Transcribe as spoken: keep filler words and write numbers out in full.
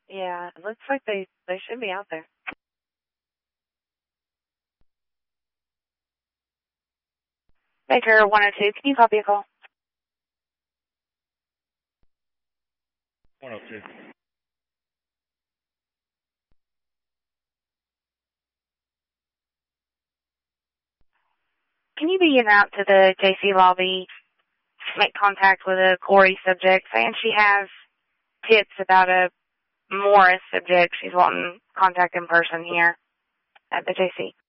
Yeah, it looks like they, they should be out there. Baker one oh two, can you copy a call? one oh two. Can you be en route to the J C lobby, make contact with a Corey subject, saying she has tips about a Morris subject she's wanting contact in person here at the J C?